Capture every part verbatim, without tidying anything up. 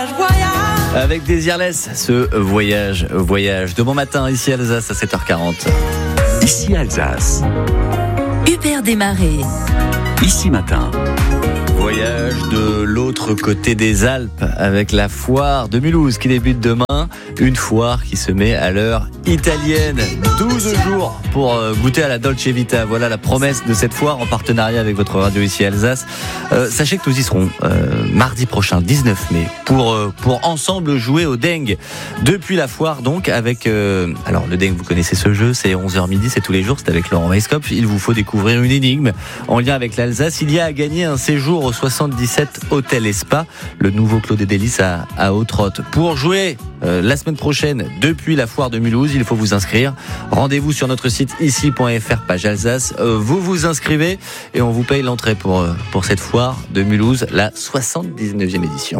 voyage, voyage. Avec Désirless, ce voyage, voyage de bon matin, ici Alsace à sept heures quarante. Ici Alsace. Hubert Desmarais. Ici matin. Voyage de l'autre côté des Alpes avec la foire de Mulhouse qui débute demain. Une foire qui se met à l'heure italienne. douze jours pour goûter à la Dolce Vita. Voilà la promesse de cette foire en partenariat avec votre radio ici Alsace. Euh, sachez que nous y serons euh, mardi prochain, dix-neuf mai, pour, euh, pour ensemble jouer au Dengue. Depuis la foire donc avec... Euh, alors le Dengue, vous connaissez ce jeu, c'est onze heures midi, c'est tous les jours, c'est avec Laurent Weisskopf. Il vous faut découvrir une énigme en lien avec l'Alsace. Il y a à gagner un séjour au soixante-dix-sept Hôtel et Spa, le nouveau Clos des Délices à, à Haute-Rotte. Pour jouer euh, la semaine prochaine depuis la foire de Mulhouse, il faut vous inscrire. Rendez-vous sur notre site ici point f r, page Alsace. Euh, vous vous inscrivez et on vous paye l'entrée pour, euh, pour cette foire de Mulhouse, la soixante-dix-neuvième édition.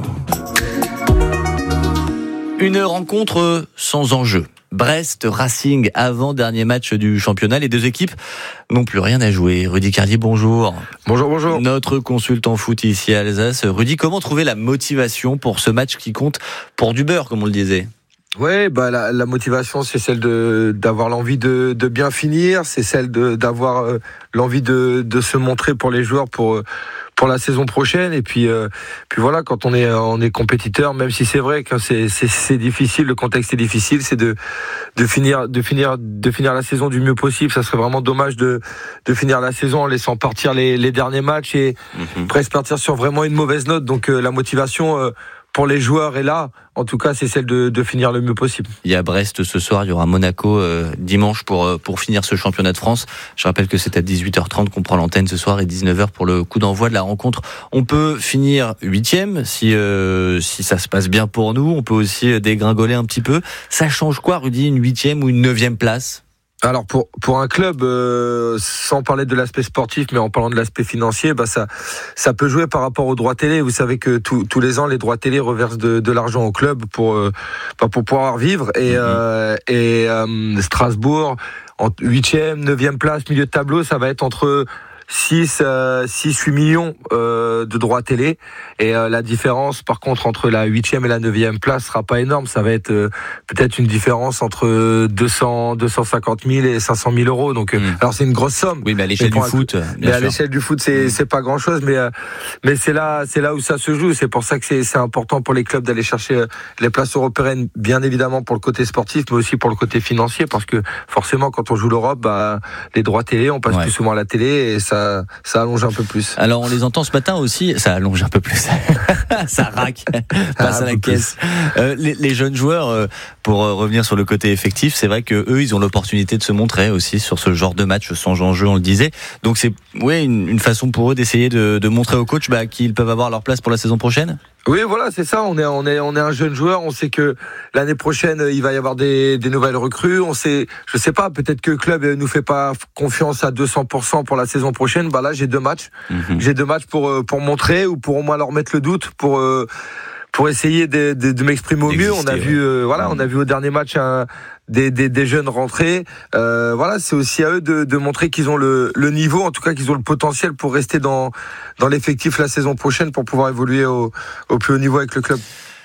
Une rencontre sans enjeu. Brest Racing, avant-dernier match du championnat. Les deux équipes n'ont plus rien à jouer. Rudy Carlier, bonjour. Bonjour, bonjour. Notre consultant foot ici à Alsace. Rudy, comment trouver la motivation pour ce match qui compte pour du beurre, comme on le disait ? Ouais, bah la, la motivation, c'est celle de d'avoir l'envie de, de bien finir, c'est celle de d'avoir euh, l'envie de, de se montrer pour les joueurs pour pour la saison prochaine. Et puis euh, puis voilà, quand on est on est compétiteur, même si c'est vrai que c'est c'est, c'est difficile, le contexte est difficile, c'est de de finir de finir de finir la saison du mieux possible. Ça serait vraiment dommage de de finir la saison en laissant partir les les derniers matchs et mmh. presque partir sur vraiment une mauvaise note. Donc euh, la motivation euh, pour les joueurs est là. En tout cas, c'est celle de, de finir le mieux possible. Il y a Brest ce soir, il y aura Monaco euh, dimanche pour, pour finir ce championnat de France. Je rappelle que c'est à dix-huit heures trente qu'on prend l'antenne ce soir et dix-neuf heures pour le coup d'envoi de la rencontre. On peut finir huitième si, euh, si ça se passe bien pour nous. On peut aussi dégringoler un petit peu. Ça change quoi, Rudy, une huitième ou une neuvième place ? Alors pour pour un club, euh, sans parler de l'aspect sportif, mais en parlant de l'aspect financier, bah ça ça peut jouer par rapport aux droits télé. Vous savez que tous tous les ans, les droits télé reversent de, de l'argent au club pour euh, pour pouvoir vivre. Et mm-hmm. euh, et euh, Strasbourg en huitième, neuvième place, milieu de tableau, ça va être entre six, huit millions euh, de droits télé. Et euh, la différence, par contre, entre la huitième et la neuvième place sera pas énorme. Ça va être euh, peut-être une différence entre deux cents, deux cent cinquante mille et cinq cent mille euros. Donc, euh, mmh. alors c'est une grosse somme. Oui, mais à l'échelle mais du un, foot, bien mais sûr. À l'échelle du foot, c'est mmh. c'est pas grand-chose. Mais euh, mais c'est là, c'est là où ça se joue. C'est pour ça que c'est c'est important pour les clubs d'aller chercher les places européennes, bien évidemment pour le côté sportif, mais aussi pour le côté financier, parce que forcément, quand on joue l'Europe, bah les droits télé, on passe ouais. plus souvent à la télé et ça Ça, ça allonge un peu plus. Alors on les entend ce matin aussi, ça allonge un peu plus. Ça raque, passe à la caisse. Euh, les, les jeunes joueurs, euh, pour euh, revenir sur le côté effectif, c'est vrai que eux, ils ont l'opportunité de se montrer aussi sur ce genre de match sans enjeu, on le disait. Donc c'est ouais une, une façon pour eux d'essayer de, de montrer aux coachs bah, qu'ils peuvent avoir leur place pour la saison prochaine. Oui, voilà, c'est ça. On est, on est, on est un jeune joueur. On sait que l'année prochaine, il va y avoir des, des nouvelles recrues. On sait, je sais pas, peut-être que le club nous fait pas confiance à deux cents pour cent pour la saison prochaine. Bah là, j'ai deux matchs. Mm-hmm. J'ai deux matchs pour, pour montrer ou pour au moins leur mettre le doute, pour, pour essayer de, de, de m'exprimer au mieux. On a ouais. vu, euh, voilà, on a vu au dernier match un, Des, des, des jeunes rentrés, euh, voilà, c'est aussi à eux de, de montrer qu'ils ont le, le niveau, en tout cas qu'ils ont le potentiel pour rester dans, dans l'effectif la saison prochaine pour pouvoir évoluer au, au plus haut niveau avec le club.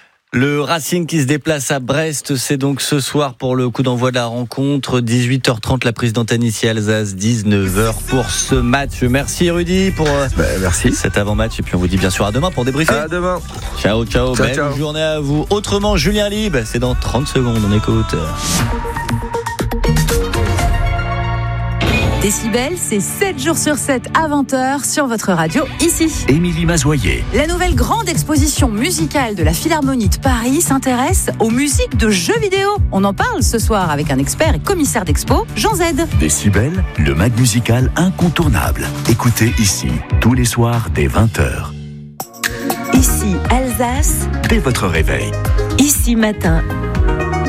Le Racing qui se déplace à Brest, c'est donc ce soir pour le coup d'envoi de la rencontre. dix-huit heures trente, la prise d'antenne ici Alsace, dix-neuf heures pour ce match. Merci Rudy pour bah, merci. cet avant-match et puis on vous dit bien sûr à demain pour débriefer. À demain. Ciao, ciao, ciao belle ciao. journée à vous. Autrement, Julien Libre, c'est dans trente secondes, on écoute. Décibel, c'est sept jours sur sept à vingt heures sur votre radio, ici. Émilie Mazoyer. La nouvelle grande exposition musicale de la Philharmonie de Paris s'intéresse aux musiques de jeux vidéo. On en parle ce soir avec un expert et commissaire d'expo, Jean Z. Décibel, le mag musical incontournable. Écoutez ici, tous les soirs dès vingt heures. Ici, Alsace. Dès votre réveil. Ici, matin.